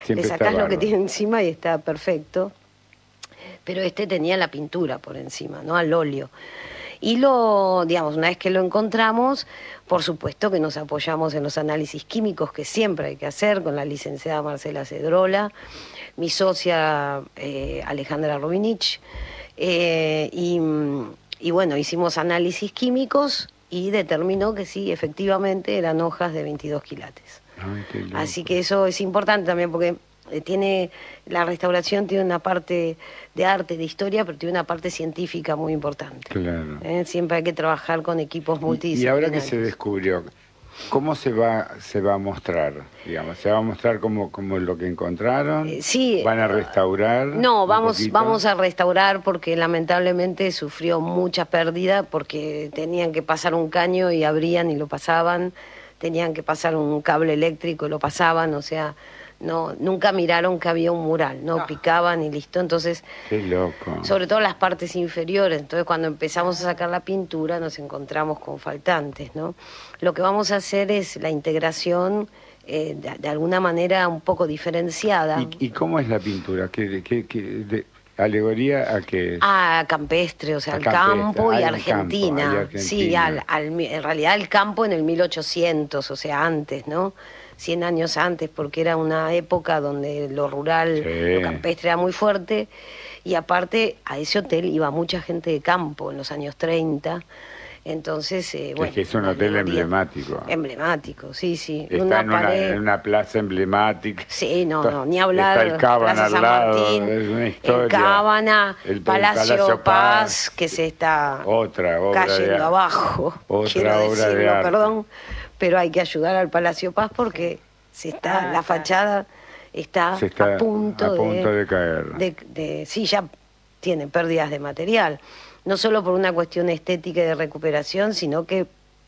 Siempre le sacás lo que bárbaro. tiene encima y está perfecto. Pero este tenía la pintura por encima, ¿no? Al óleo. Y digamos, una vez que lo encontramos, por supuesto que nos apoyamos en los análisis químicos que siempre hay que hacer con la licenciada Marcela Cedrola, mi socia Alejandra Robinich, y bueno, hicimos análisis químicos y determinó que sí, efectivamente eran hojas de 22 quilates. Ay, qué loco. Así que eso es importante también porque la restauración tiene una parte de arte, de historia, pero tiene una parte científica muy importante. Claro. Siempre hay que trabajar con equipos Y multidisciplinarios. ahora que se descubrió, ¿cómo se va a mostrar? Digamos, ¿se va a mostrar como lo que encontraron? Sí. ¿Van a restaurar? No, un vamos poquito? a restaurar porque lamentablemente sufrió mucha pérdida porque tenían que pasar un caño y abrían y lo pasaban, tenían que pasar un cable eléctrico y lo pasaban, o sea, no, nunca miraron que había un mural, no picaban y listo. Entonces, Qué loco. sobre todo las partes inferiores, entonces cuando empezamos a sacar la pintura nos encontramos con faltantes, ¿no? Lo que vamos a hacer es la integración de alguna manera un poco diferenciada. ¿Y cómo es la pintura? ¿Alegoría a qué es? A campestre, o sea, A al campestre, campo y al Argentina. campo, hay Sí, Argentina. en realidad el campo en el 1800, o sea, antes, ¿no? 100 años antes, porque era una época donde lo rural, Sí. lo campestre era muy fuerte, y aparte a ese hotel iba mucha gente de campo en los años 30, entonces, bueno... Es que es un una hotel alegoría. emblemático. Emblemático, sí, sí. Está pared... en una plaza emblemática. Sí, no, ni hablar. Está el Cábana Plaza al San lado, Martín, es una historia. el Cábana, El Palacio Paz, que se está Otra obra cayendo abajo. Otra quiero obra de decirlo, arte. perdón, pero hay que ayudar al Palacio Paz porque la fachada está, Se está a punto de caer. Sí, ya tiene pérdidas de material. No solo por una cuestión estética y de recuperación, sino que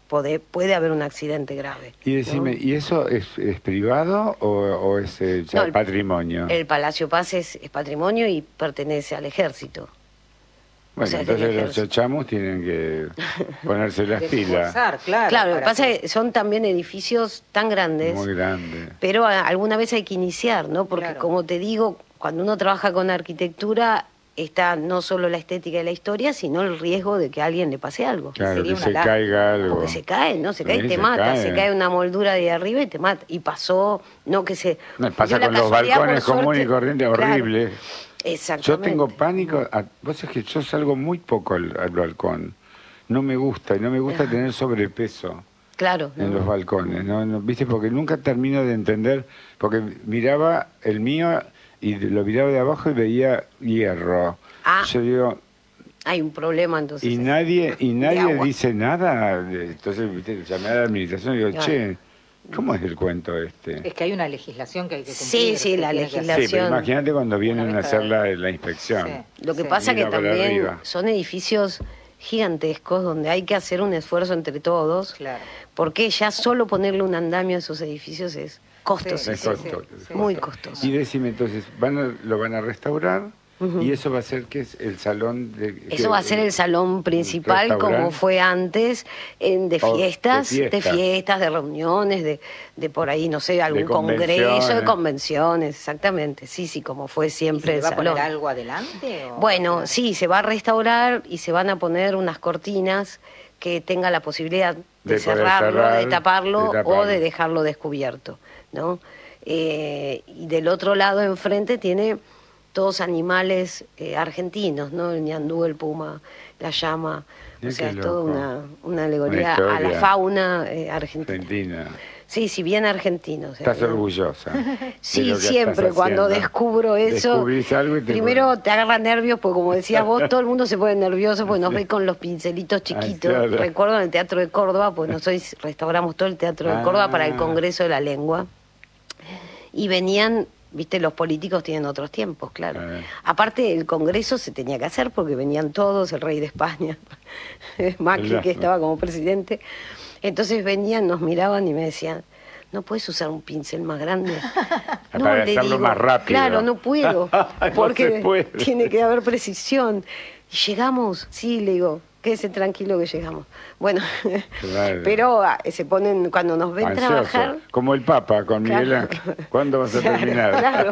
puede haber un accidente grave. Y decime, ¿no? ¿y eso es privado o es ya No, patrimonio? El Palacio Paz es patrimonio y pertenece al ejército. Bueno, o sea, es del entonces los ejército. chachamus tienen que ponerse las pilas. Claro, lo que pasa es que son también edificios tan grandes, Muy grande. pero alguna vez hay que iniciar, ¿no? Porque Claro. como te digo, cuando uno trabaja con arquitectura, está no solo la estética y la historia, sino el riesgo de que a alguien le pase algo. Claro, sería que una se lástima. caiga algo. Porque se cae, ¿no? Se cae Sí, y te se mata, cae. se cae una moldura de arriba y te mata. Y pasó, no que se... No, pasa dio la con los casualidad, balcones por comunes y suerte. corrientes, Claro, horribles. exactamente. Yo tengo pánico, vos sabés que yo salgo muy poco al balcón. No me gusta, y no me gusta tener sobrepeso Claro. en ¿no? los balcones, ¿no? ¿Viste? Porque nunca termino de entender, porque miraba el mío y lo miraba de abajo y veía hierro. Ah. Yo digo, Hay un problema entonces. y nadie de agua. dice nada. Entonces, ¿viste? Llamé a la administración y digo, Claro. che, ¿cómo es el cuento este? Es que hay una legislación que hay que cumplir. Sí, sí, que la tiene que hacer. Sí, pero legislación. imagínate cuando vienen Una a vez hacer cada- la inspección. Sí. Lo que Sí. pasa que Mira para también arriba. son edificios gigantescos donde hay que hacer un esfuerzo entre todos, Claro. porque ya solo ponerle un andamio a esos edificios es costoso, Es costoso. muy costoso. Y decime entonces, lo van a restaurar y eso va a ser que es el salón de... Eso va a ser el salón principal como restaurante. fue antes, de Oh, fiestas, de fiesta. de reuniones, de por ahí, no sé, algún congreso, de convenciones. convenciones, exactamente, sí, como fue ¿Y siempre se le el va a salón. poner algo adelante? o- Bueno, sí, se va a restaurar y se van a poner unas cortinas que tenga la posibilidad de De poder cerrarlo, cerrar, de taparlo de taparlo. o de dejarlo descubierto, ¿no? Y del otro lado, enfrente, tiene todos animales argentinos, ¿no? El ñandú, el puma, la llama, Mira o sea, qué es toda loco. una alegoría Una a la historia. fauna argentina. Argentina. Sí, sí, bien argentino. o sea, Estás ¿no? orgullosa. de Sí, lo que siempre, estás cuando haciendo. descubro eso, Descubrís algo y te primero pones- te agarra nervios, porque como decías vos, todo el mundo se pone nervioso porque nos ve con los pincelitos chiquitos. claro. Recuerdo en el Teatro de Córdoba, pues nosotros restauramos todo el Teatro de Córdoba para el Ah. Congreso de la Lengua, y venían, viste, los políticos tienen otros tiempos, claro. Aparte, el Congreso se tenía que hacer porque venían todos, el rey de España, Macri, Claro. que estaba como presidente. Entonces venían, nos miraban y me decían, ¿no puedes usar un pincel más grande? Para hacerlo más rápido. Claro, no puedo, No porque se puede. tiene que haber precisión. Y llegamos, sí, le digo, quédese tranquilo que llegamos. Bueno, Claro. pero se ponen, cuando nos ven Ansioso, trabajar... como el Papa con Miguel Claro. Ángel. ¿Cuándo vas a Claro, terminar? claro.